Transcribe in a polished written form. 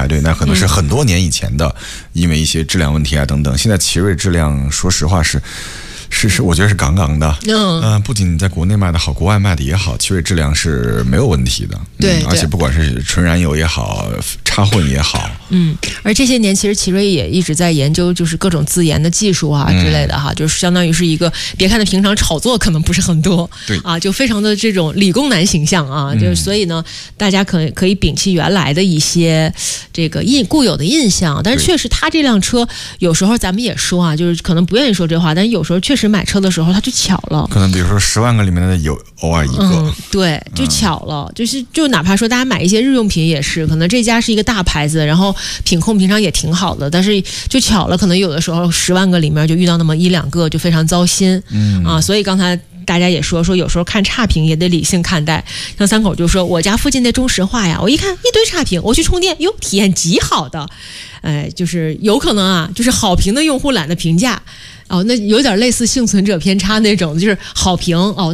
排队，那可能是很多年以前的，因为一些质量问题啊等等。现在奇瑞质量，说实话是，我觉得是杠杠的。不仅在国内卖的好，国外卖的也好，奇瑞质量是没有问题的。 对， 而且不管是纯燃油也好，插混也好。 而这些年其实奇瑞也一直在研究，就是各种自研的技术啊之类的哈，就是相当于是一个，别看它平常炒作可能不是很多， 对啊，就非常的这种理工男形象啊，就是所以呢，大家可以摒弃原来的一些这个固有的印象，但是确实他这辆车有时候咱们也说啊，就是可能不愿意说这话，但是有时候确实买车的时候它就巧了， 可能比如说10万个里面的有偶尔一个， 对，就巧了，就哪怕说大家买一些日用品也是，可能这家是一个大牌子，然后品控平常也挺好的，但是就巧了，可能有的时候10万个里面就遇到那么1-2个，就非常糟心。所以刚才大家也说有时候看差评也得理性看待。像三口就说，我家附近的中石化呀，我一看一堆差评，我去充电，哟，体验极好的，就是有可能啊，就是好评的用户懒得评价，那有点类似幸存者偏差那种，就是好评